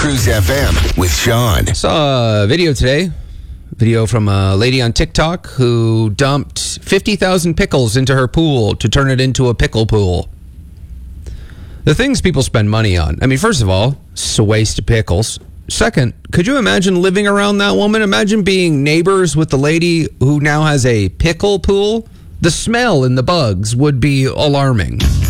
Cruise FM with Sean. Saw a video today. Video from a lady on TikTok who dumped 50,000 pickles into her pool to turn it into a pickle pool. The things people spend money on. I mean, first of all, it's a waste of pickles. Second, could you imagine living around that woman? Imagine being neighbors with the lady who now has a pickle pool. The smell and the bugs would be alarming.